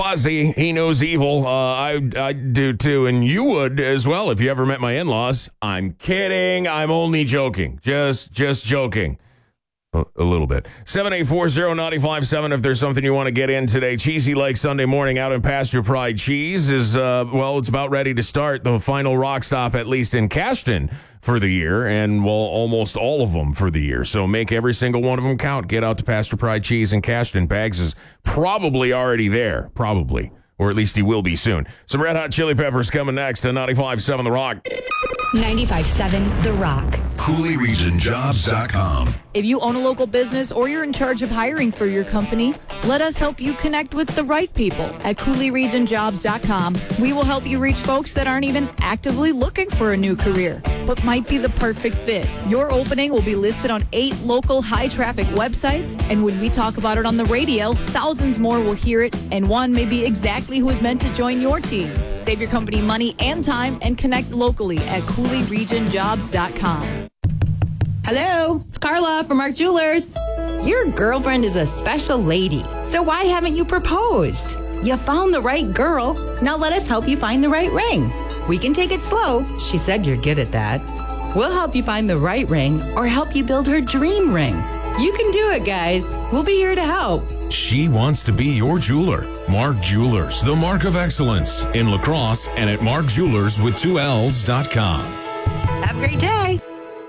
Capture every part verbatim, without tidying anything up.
in-laws. He, he knows evil. Uh, I, I do too, and you would as well if you ever met my in-laws. I'm kidding. I'm only joking. Just, just joking. A, a little bit. seven eight four zero nine five seven if there's something you want to get in today. Cheesy Lake Sunday morning out in Pasture Pride. Cheese is, uh, well, it's about ready to start the final rock stop, at least in Cashton, for the year, and, well, almost all of them for the year. So make every single one of them count. Get out to Pasture Pride Cheese in Cashton. Bags is probably already there. Probably. Or at least he will be soon. Some Red Hot Chili Peppers coming next to ninety-five point seven The Rock. ninety-five point seven The Rock. Cooley Region Jobs dot com. If you own a local business or you're in charge of hiring for your company, let us help you connect with the right people at Cooley Region Jobs dot com. We will help you reach folks that aren't even actively looking for a new career, but might be the perfect fit. Your opening will be listed on eight local high-traffic websites, and when we talk about it on the radio, thousands more will hear it, and one may be exactly who is meant to join your team. Save your company money and time and connect locally at Cooley Region Jobs dot com. Hello, it's Carla from Mark Jewelers. Your girlfriend is a special lady, so why haven't you proposed? You found the right girl. Now let us help you find the right ring. We can take it slow. She said you're good at that. We'll help you find the right ring or help you build her dream ring. You can do it, guys. We'll be here to help. She wants to be your jeweler. Mark Jewelers, the mark of excellence in La Crosse and at mark jewelers with two L's dot com. Have a great day.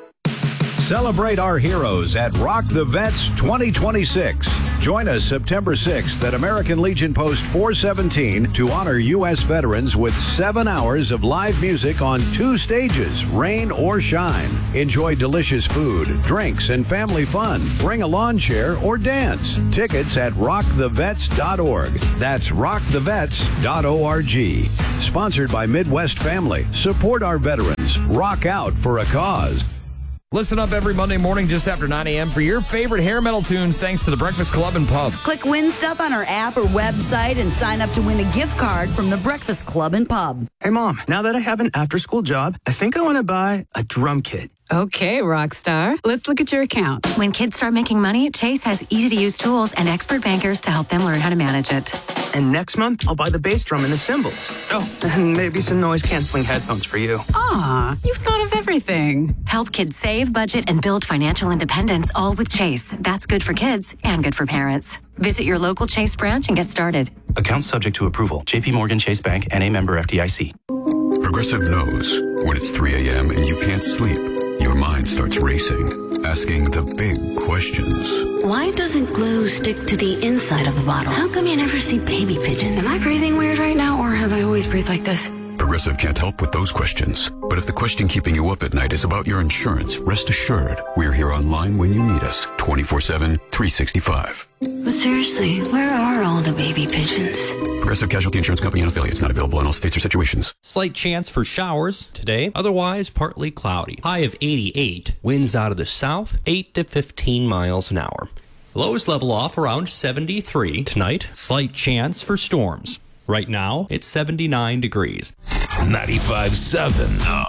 Celebrate our heroes at Rock the Vets twenty twenty-six. Join us September sixth at American Legion Post four seventeen to honor U S veterans with seven hours of live music on two stages, rain or shine. Enjoy delicious food, drinks, and family fun. Bring a lawn chair or dance. Tickets at rock the vets dot org. That's rock the vets dot org. Sponsored by Midwest Family. Support our veterans. Rock out for a cause. Listen up every Monday morning just after nine a.m. for your favorite hair metal tunes thanks to the Breakfast Club and Pub. Click Win Stuff on our app or website and sign up to win a gift card from the Breakfast Club and Pub. Hey, Mom, now that I have an after-school job, I think I want to buy a drum kit. Okay, Rockstar. Let's look at your account. When kids start making money, Chase has easy-to-use tools and expert bankers to help them learn how to manage it. And next month, I'll buy the bass drum and the cymbals. Oh, and maybe some noise-canceling headphones for you. Aw, you've thought of everything. Help kids save, budget, and build financial independence, all with Chase. That's good for kids and good for parents. Visit your local Chase branch and get started. Account subject to approval. J P Morgan Chase Bank, N A member F D I C. Progressive knows when it's three a.m. and you can't sleep, your mind starts racing, asking the big questions. Why doesn't glue stick to the inside of the bottle? How come you never see baby pigeons? Am I breathing weird right now, or have I always breathed like this? Progressive can't help with those questions. But if the question keeping you up at night is about your insurance, rest assured, we're here online when you need us, twenty-four seven, three sixty-five. But seriously, where are all the baby pigeons? Progressive Casualty Insurance Company and affiliates, not available in all states or situations. Slight chance for showers today, otherwise partly cloudy. High of eighty-eight, winds out of the south, eight to fifteen miles an hour. Lowest level off around seventy-three. Tonight, slight chance for storms. Right now, it's seventy-nine degrees. ninety-five point seven The